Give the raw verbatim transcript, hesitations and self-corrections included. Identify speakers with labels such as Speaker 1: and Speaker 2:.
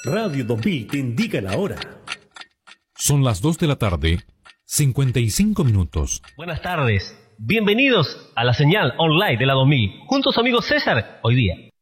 Speaker 1: Radio dos mil te indica la hora.
Speaker 2: Son las dos de la tarde, cincuenta y cinco minutos.
Speaker 3: Buenas tardes. Bienvenidos a la señal online de la dos mil. Juntos, amigos César, hoy día.